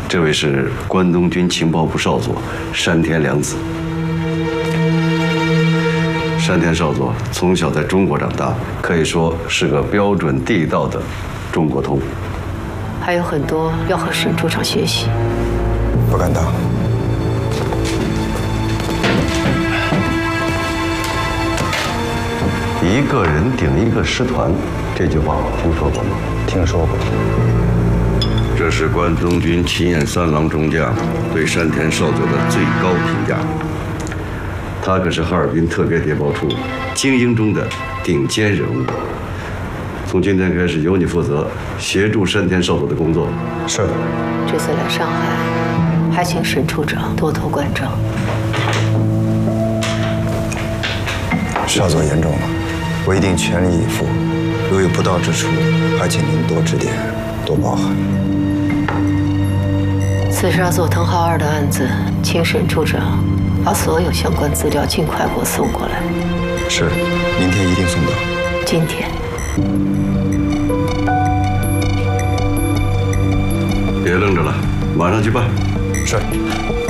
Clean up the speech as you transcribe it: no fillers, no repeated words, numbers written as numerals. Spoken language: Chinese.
这位是关东军情报部少佐山田良子。山田少佐从小在中国长大，可以说是个标准地道的中国通。 还有很多要和沈处长学习。 不敢当。 一个人顶一个师团，这句话听说过吗？ 听说过。 这是关东军秦燕三郎中将对山田少佐的最高评价。他可是哈尔滨特别谍报处精英中的顶尖人物。从今天开始，由你负责协助山田少佐的工作。 是的。 这次来上海，还请沈处长多多关照。 少佐言重了，我一定全力以赴。如有不到之处，还请您多指点，多包涵。 刺杀佐藤浩二的案子，请沈处长把所有相关资料尽快给我送过来。 是，明天一定送到。 今天。 别愣着了，马上去办。 是。